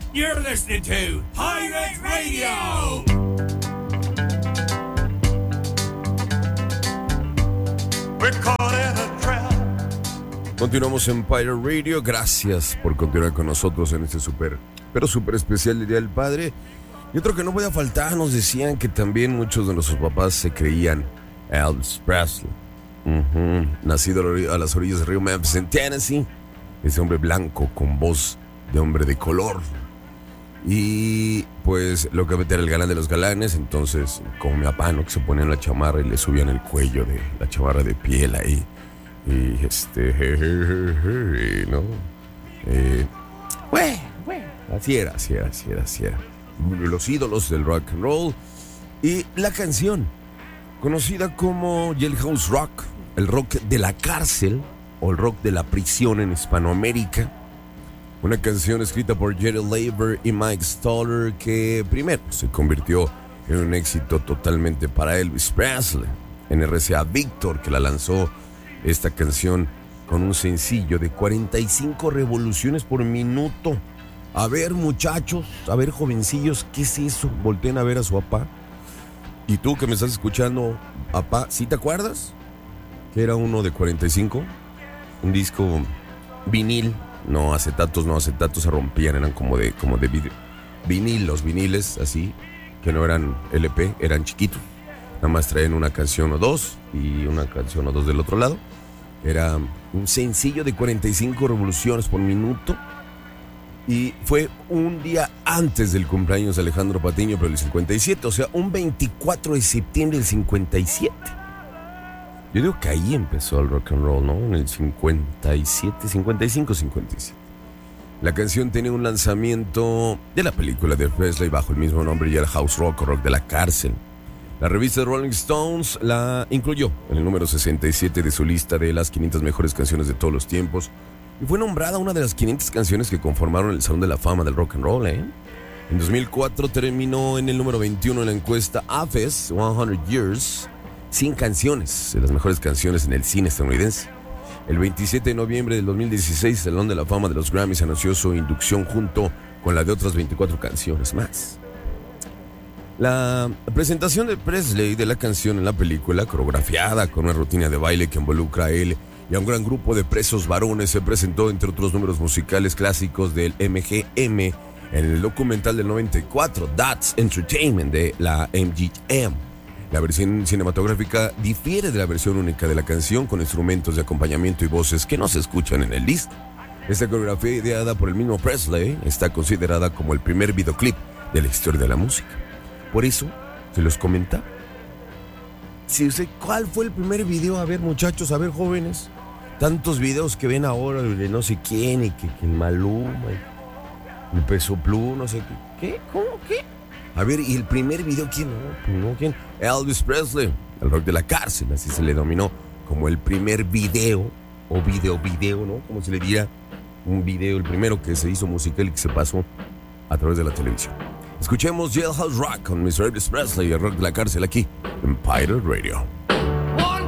You're listening to Pirate Radio. We're caught in a trap. Continuamos en Pirate Radio. Gracias por continuar con nosotros en este súper especial del Día del Padre. Y otro que no podía faltar, nos decían que también muchos de nuestros papás se creían Elvis Presley. Nacido a las orillas del río Memphis en Tennessee. Ese hombre blanco con voz de hombre de color. Y pues lo que era el galán de los galanes. Entonces, como mi papá, ¿no? Que se ponían la chamarra y le subían el cuello de la chamarra de piel ahí. Y ¿no? Así era. Los ídolos del rock and roll. Y la canción, conocida como Jailhouse Rock, el rock de la cárcel o el rock de la prisión en Hispanoamérica. Una canción escrita por Jerry Leiber y Mike Stoller que primero se convirtió en un éxito totalmente para Elvis Presley. En RCA Victor, que la lanzó esta canción con un sencillo de 45 revoluciones por minuto. A ver, muchachos, a ver, jovencillos, ¿qué es eso? Volteen a ver a su papá. Y tú que me estás escuchando, papá, ¿sí te acuerdas? Que era uno de 45, un disco vinil. No acetatos se rompían, eran como de vinil, los viniles así, que no eran LP, eran chiquitos. Nada más traían una canción o dos y una canción o dos del otro lado. Era un sencillo de 45 revoluciones por minuto. Y fue un día antes del cumpleaños de Alejandro Patiño, pero el 57, o sea, un 24 de septiembre del 57. Yo digo que ahí empezó el rock and roll, ¿no? En el 57, 55, 57. La canción tenía un lanzamiento de la película de Presley bajo el mismo nombre, Jailhouse Rock o Rock de la Cárcel. La revista Rolling Stones la incluyó en el número 67 de su lista de las 500 mejores canciones de todos los tiempos y fue nombrada una de las 500 canciones que conformaron el Salón de la Fama del Rock and Roll, ¿eh? En 2004 terminó en el número 21 en la encuesta AFES 100 Years, 100 canciones de las mejores canciones en el cine estadounidense. El 27 de noviembre del 2016, el Salón de la Fama de los Grammys anunció su inducción junto con la de otras 24 canciones más. La presentación de Presley de la canción en la película, coreografiada con una rutina de baile que involucra a él y a un gran grupo de presos varones, se presentó entre otros números musicales clásicos del MGM en el documental del 94, That's Entertainment, de la MGM. La versión cinematográfica difiere de la versión única de la canción, con instrumentos de acompañamiento y voces que no se escuchan en el disco. Esta coreografía, ideada por el mismo Presley, está considerada como el primer videoclip de la historia de la música. Por eso, se los comentaba. Si usted, ¿cuál fue el primer video? A ver, muchachos, a ver, jóvenes. Tantos videos que ven ahora de no sé quién, y que el Maluma, el Peso Pluma, no sé qué. ¿Qué? ¿Cómo? ¿Qué? A ver, ¿y el primer video quién? No, ¿quién? Elvis Presley, el rock de la cárcel, así se le denominó como el primer video, o video, ¿no? Como se le diría, un video, el primero que se hizo musical y que se pasó a través de la televisión. Escuchemos Jailhouse Rock con Mr. Elvis Presley, el rock de la cárcel, aquí en Pirate Radio.